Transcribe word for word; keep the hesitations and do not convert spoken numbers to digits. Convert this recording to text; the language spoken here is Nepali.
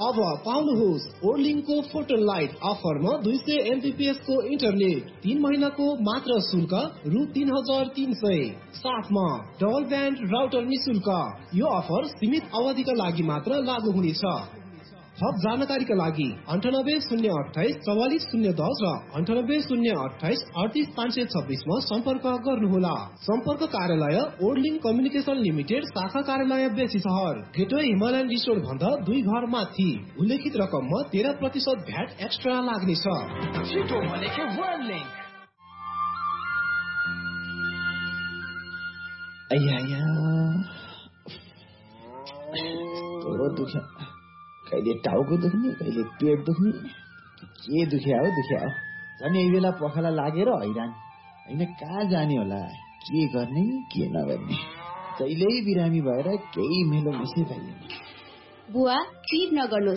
अब पाउनुहोस् ओर्लिङको फोटो लाइट अफरमा दुई सय एमबीपीएस को इन्टरनेट तीन महिनाको मात्र शुल्क रु तीन हजार तीन सय साथमा डबल ब्यान्ड राउटर निशुल्क। यो अफर सीमित अवधिका लागि मात्र लागू हुनेछ। थप जानकारीका लागि अन्ठानब्बे शून्य अठाइस चौवालिस शून्य दस र अन्ठानब्बे शून्य अठाइस अडतिस पाँच सय छब्बिसमा सम्पर्क गर्नुहोला। सम्पर्क कार्यालय ओर्लिङ कम्युनिकेसन लिमिटेड, शाखा कार्यालय बेसी सहर, गेटवे हिमालयन रिसोर्ट भन्दा दुई घर माथि। उल्लेखित रकममा तेह्र प्रतिशत भ्याट एक्स्ट्रा लाग्नेछ। छिटो भनेको ओर्लिङ। आया तो दुख्या, कहिले टाउको दुख्ने, कहिले पेट दुख्ने, के दुख्या हो दुख्या हो। झन् यही बेला पखाला लागेर हैरान होइन, कहाँ जाने होला, के गर्ने के नगर्ने। जहिल्यै बिरामी भएर केही मेलो मिसै पाइँदैन। बुवा चिज नगर्नु,